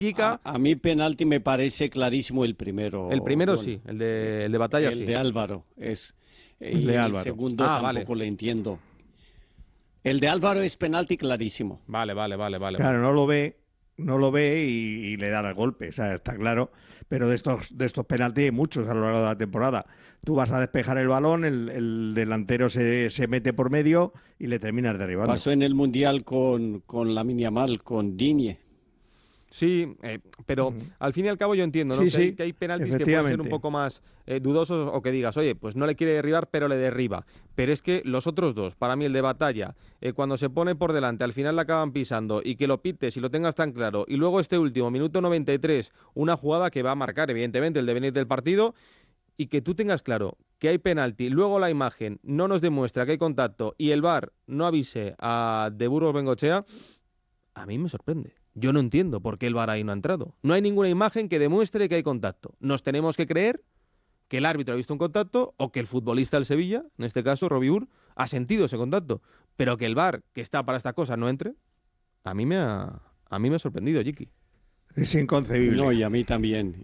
A mí penalti me parece clarísimo el primero. El primero gol. Sí, el de Batalla el sí. El de Álvaro es. El de Álvaro. El segundo tampoco le entiendo. El de Álvaro es penalti clarísimo. Vale. Claro, no lo ve y le da el golpe, o sea, está claro. Pero de estos penaltis hay muchos a lo largo de la temporada. Tú vas a despejar el balón, el delantero se mete por medio y le terminas derribando. Pasó en el Mundial con Lamine Yamal, con Digne. Sí, pero al fin y al cabo yo entiendo, ¿no? Sí, que hay penaltis que pueden ser un poco más dudosos, o que digas, oye, pues no le quiere derribar, pero le derriba. Pero es que los otros dos, para mí el de Batalla, cuando se pone por delante, al final la acaban pisando, y que lo pites y lo tengas tan claro, y luego este último, minuto 93, una jugada que va a marcar, evidentemente, el devenir del partido, y que tú tengas claro que hay penalti, luego la imagen no nos demuestra que hay contacto, y el VAR no avise a De Burgos Bengoechea, a mí me sorprende. Yo no entiendo por qué el VAR ahí no ha entrado. No hay ninguna imagen que demuestre que hay contacto. Nos tenemos que creer que el árbitro ha visto un contacto o que el futbolista del Sevilla, en este caso Robiur, ha sentido ese contacto. Pero que el VAR, que está para esta cosa, no entre, a mí me ha sorprendido, Jiki. Es inconcebible. No, y a mí también.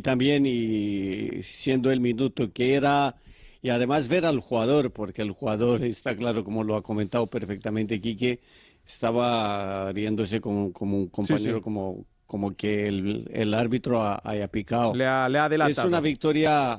Y siendo el minuto que era... Y además ver al jugador, porque el jugador está claro, como lo ha comentado perfectamente Quique, estaba riéndose como un compañero, sí. Como que el árbitro haya picado. Le ha adelantado. Es una victoria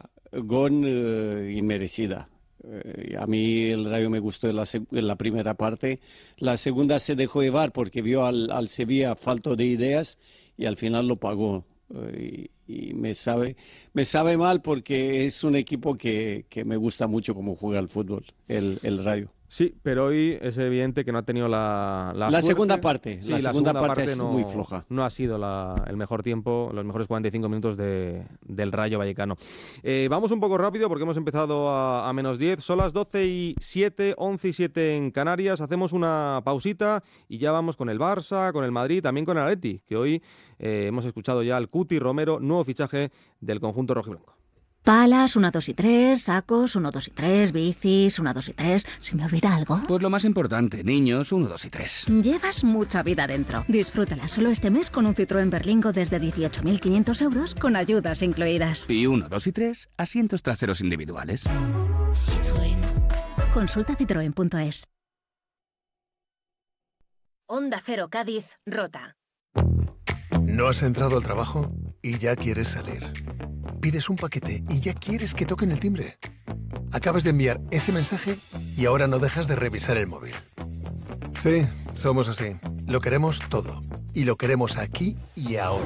inmerecida. A mí el Rayo me gustó en la primera parte. La segunda se dejó llevar porque vio al Sevilla falto de ideas y al final lo pagó. Y me sabe mal porque es un equipo que me gusta mucho cómo juega el fútbol, el Rayo. Sí, pero hoy es evidente que no ha tenido la segunda parte. Sí, la segunda parte es no, muy floja. No ha sido el mejor tiempo, los mejores 45 minutos del Rayo Vallecano. Vamos un poco rápido porque hemos empezado a menos 10. Son las 12:07, 11:07 en Canarias. Hacemos una pausita y ya vamos con el Barça, con el Madrid, también con el Atleti, que hoy hemos escuchado ya al Cuti Romero, nuevo fichaje del conjunto rojiblanco. Palas, 1, 2 y 3, sacos, 1, 2 y 3, bicis, 1, 2 y 3. ¿Se me olvida algo? Pues lo más importante, niños, 1, 2 y 3. Llevas mucha vida dentro. Disfrútala solo este mes con un Citroën Berlingo desde 18.500 euros con ayudas incluidas. Y 1, 2 y 3, asientos traseros individuales. Citroën. Consulta citroen.es. Onda Cero Cádiz, Rota. ¿No has entrado al trabajo y ya quieres salir? Pides un paquete y ya quieres que toquen el timbre. Acabas de enviar ese mensaje y ahora no dejas de revisar el móvil. Sí, somos así. Lo queremos todo. Y lo queremos aquí y ahora.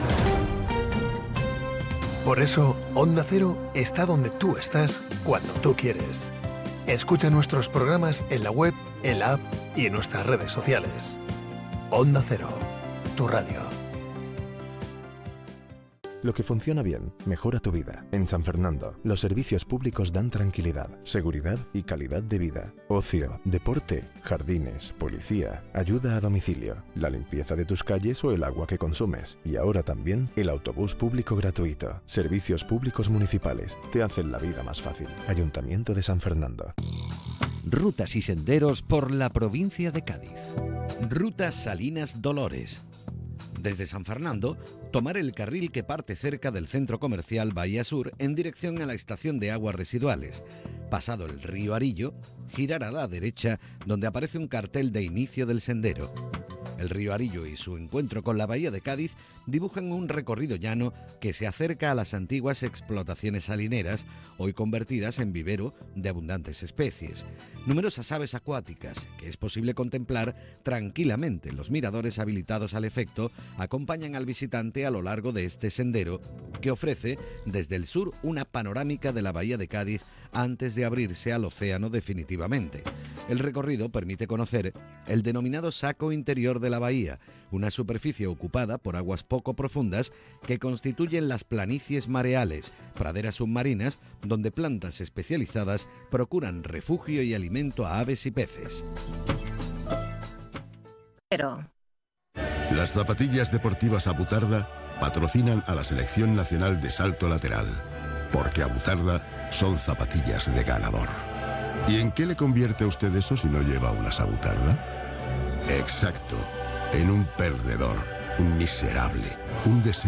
Por eso, Onda Cero está donde tú estás cuando tú quieres. Escucha nuestros programas en la web, en la app y en nuestras redes sociales. Onda Cero, tu radio. Lo que funciona bien, mejora tu vida. En San Fernando, los servicios públicos dan tranquilidad, seguridad y calidad de vida. Ocio, deporte, jardines, policía, ayuda a domicilio, la limpieza de tus calles o el agua que consumes. Y ahora también el autobús público gratuito. Servicios públicos municipales te hacen la vida más fácil. Ayuntamiento de San Fernando. Rutas y senderos por la provincia de Cádiz. Ruta Salinas Dolores. Desde San Fernando, tomar el carril que parte cerca del centro comercial Bahía Sur en dirección a la estación de aguas residuales. Pasado el río Arillo, girar a la derecha donde aparece un cartel de inicio del sendero. El río Arillo y su encuentro con la bahía de Cádiz dibujan un recorrido llano que se acerca a las antiguas explotaciones salineras, hoy convertidas en vivero de abundantes especies. Numerosas aves acuáticas, que es posible contemplar tranquilamente en los miradores habilitados al efecto, acompañan al visitante a lo largo de este sendero, que ofrece desde el sur una panorámica de la bahía de Cádiz antes de abrirse al océano definitivamente. El recorrido permite conocer el denominado saco interior de la bahía, una superficie ocupada por aguas poco profundas que constituyen las planicies mareales, praderas submarinas donde plantas especializadas procuran refugio y alimento a aves y peces. Las zapatillas deportivas Abutarda patrocinan a la Selección Nacional de Salto Lateral, porque Abutarda son zapatillas de ganador. ¿Y en qué le convierte a usted eso si no lleva unas Abutarda? Exacto, en un perdedor, un miserable, un deseo.